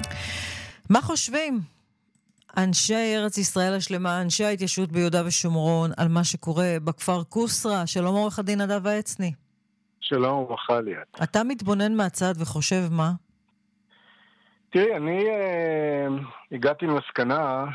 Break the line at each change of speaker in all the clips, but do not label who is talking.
מה חושבים אנשי ארץ ישראל השלמה, אנשי ההתיישבות ביהודה ושומרון, על מה שקורה בכפר קוסרה? שלום עורך הדין נדב העצני.
שלום וברכה ליאת.
אתה מתבונן מהצד וחושב מה?
תראי, אני הגעתי למסקנה,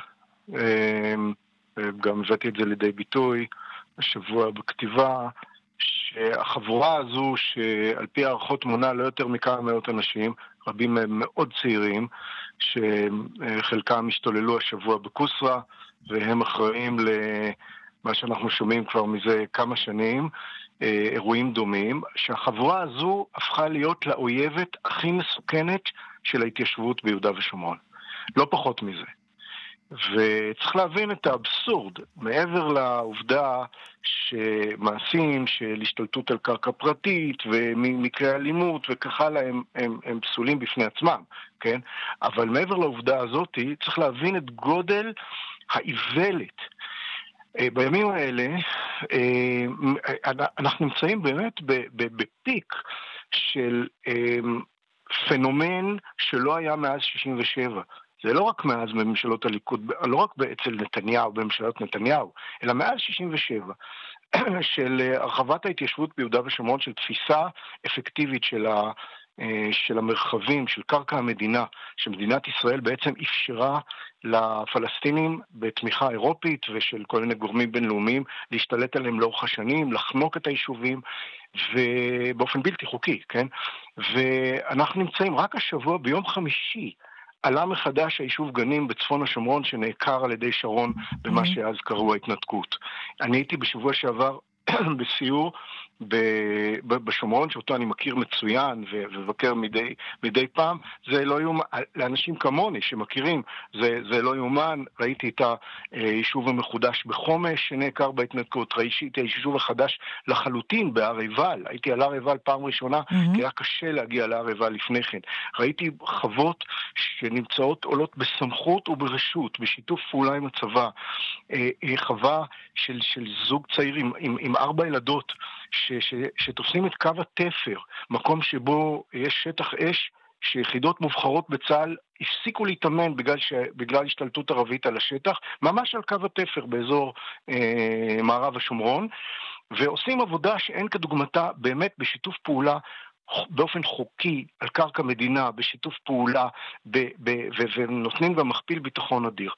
גם הבאתי את זה לידי ביטוי השבוע בכתיבה, שהחבורה הזו שעל פי הערכות מונה לא יותר מכמה מאות אנשים, רבים מהם מאוד צעירים, שחלקם השתוללו השבוע בקוסרה, והם אחראים למה שאנחנו שומעים כבר מזה כמה שנים, אירועים דומים, שהחבורה הזו הפכה להיות לאויבת הכי מסוכנת של ההתיישבות ביהודה ושומרון. לא פחות מזה. וצריך להבין את האבסורד, מעבר לעובדה שמעשים של השתלטות על קרקע פרטית ומקרי אלימות וכך הלאה הם פסולים בפני עצמם, כן? אבל מעבר לעובדה הזאת צריך להבין את גודל האיוולת. בימים האלה אנחנו נמצאים באמת בפיק של פנומן שלא היה מאז 67. זה לא רק מאז בממשלות הליכוד, לא רק אצל נתניהו, בממשלות נתניהו, אלא מאז 67, של הרחבת ההתיישבות ביהודה ושומרון, של תפיסה אפקטיבית של המרחבים, של קרקע המדינה, שמדינת ישראל בעצם אפשרה לפלסטינים בתמיכה אירופית ושל כל מיני גורמים בינלאומיים להשתלט עליהם לאורך השנים, לחנוק את היישובים ובאופן בלתי חוקי, כן? ואנחנו נמצאים רק השבוע ביום חמישי, עלה מחדש היישוב גנים בצפון השומרון שנעקר על ידי שרון במה שאז קראו ההתנתקות. אני הייתי בשבוע שעבר בסיור בשומרון, שאותו אני מכיר מצוין ומבקר מדי פעם. זה לא יומן, לאנשים כמוני שמכירים, זה לא יומן. ראיתי את היישוב המחודש בחומש שנעקר בהתנתקות, ראיתי את היישוב החדש לחלוטין בהר עיבל, הייתי על הר עיבל פעם ראשונה, כי היה קשה להגיע להר עיבל לפני כן. ראיתי חוות שנמצאות עולות בסמכות וברשות, בשיתוף פעולה עם הצבא, חווה של זוג צעיר עם 4 ילדות, שתופסים את קו התפר, מקום שבו יש שטח אש, שיחידות מובחרות בצה"ל הפסיקו להתאמן בגלל השתלטות ערבית על השטח, ממש על קו התפר באזור מערב השומרון, ועושים עבודה שאין כדוגמתה באמת בשיתוף פעולה, באופן חוקי, על קרקע מדינה, בשיתוף פעולה, ונותנים במכפיל ביטחון אדיר.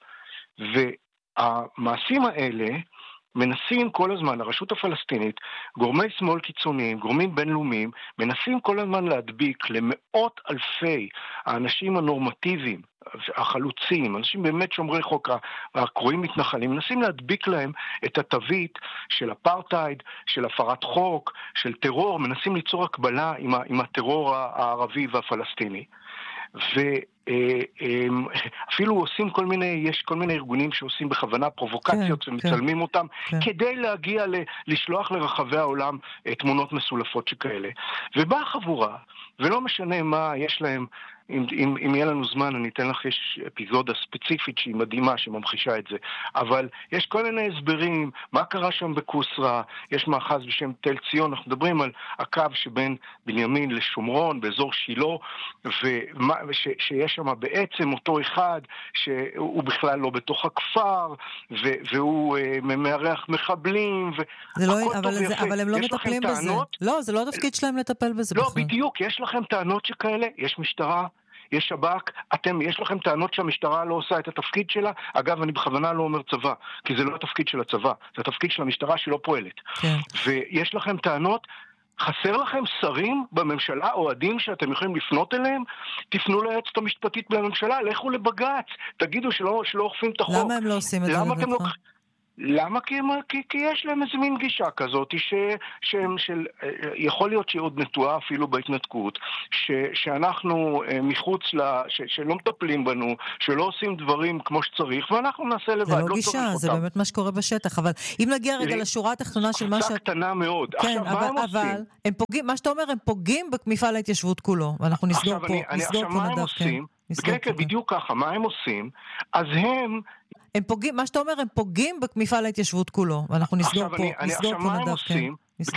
והמעשים האלה מנסים כל הזמן, הרשות הפלסטינית, גורמי שמאל קיצוניים, גורמים בינלאומיים, מנסים כל הזמן להדביק למאות אלפי האנשים הנורמטיביים, החלוצים, אנשים באמת שומרי חוק, הקרואים מתנחלים, מנסים להדביק להם את התווית של אפרטייד, של הפרת חוק, של טרור, מנסים ליצור הקבלה עם הטרור הערבי והפלסטיני. אפילו עושים יש כל מיני ארגונים שעושים בכוונה פרובוקציות ומצלמים אותם כדי להגיע לשלוח לרחבי העולם תמונות מסולפות שכאלה. ובאה חבורה, ולא משנה מה יש להם, אם יהיה לנו זמן אני אתן לך, יש אפיזודה ספציפית שהיא מדהימה שממחישה את זה, אבל יש כל מיני הסברים, מה קרה שם בקוסרה, יש מאחז בשם תל ציון, אנחנו מדברים על הקו שבין בנימין לשומרון באזור שילה, שיש שם בעצם אותו אחד שהוא בכלל לא בתוך הכפר, והוא מארח מחבלים,
אבל הם לא מטפלים בזה. לא, זה לא התפקיד שלהם לטפל בזה.
לא, בדיוק, יש לכם טענות שכאלה, יש משטרה, יש שב"כ, יש לכם טענות שהמשטרה לא עושה את התפקיד שלה. אגב, אני בכוונה לא אומר צבא, כי זה לא התפקיד של הצבא, זה התפקיד של המשטרה שלא פועלת. כן. ויש לכם טענות, חסר לכם שרים בממשלה, אוהדים שאתם יכולים לפנות אליהם, תפנו ליועצת המשפטית בממשלה, לכו לבג"ץ, תגידו שלא אוכפים את החוק.
למה הם לא עושים את זה לבדך?
למה? כי יש להם איזה מין גישה כזאת, יכול להיות שהיא עוד נטועה אפילו בהתנתקות, שאנחנו מחוץ שלא מטפלים בנו, שלא עושים דברים כמו שצריך, ואנחנו נעשה לבד.
זה לא גישה, זה באמת מה שקורה בשטח, אבל אם נגיע רגע לשורה התחתונה של מה
קטנה מאוד.
כן, אבל הם פוגעים, מה שאתה אומר, הם פוגעים במפעל ההתיישבות כולו, ואנחנו נסגור פה נדב.
כן, בדיוק ככה, מה הם עושים? אז
הם פוגעים, מה שאתה אומר, הם פוגעים במפעל ההתיישבות כולו, ואנחנו נסגור פה נדב.
עכשיו מה הם עושים?